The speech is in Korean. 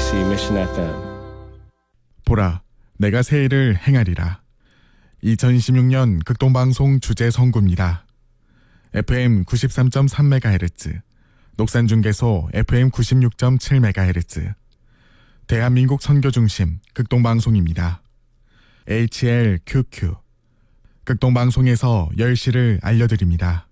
KBOC Mission FM. 보라, 내가 새 일을 행하리라. 2026년 극동방송 주제 선구입니다. FM 93.3MHz, 녹산중계소 FM 96.7MHz, 대한민국 선교중심 극동방송입니다. HLQQ, 극동방송에서 10시를 알려드립니다.